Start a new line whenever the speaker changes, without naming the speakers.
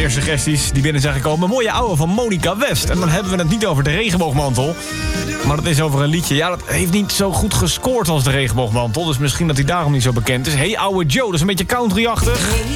meer suggesties die binnen zijn gekomen. Een mooie ouwe van Monica West. En dan hebben we het niet over de regenboogmantel. Maar dat is over een liedje. Ja, dat heeft niet zo goed gescoord als de regenboogmantel. Dus misschien dat hij daarom niet zo bekend is. Hey ouwe Joe, dat is een beetje country-achtig.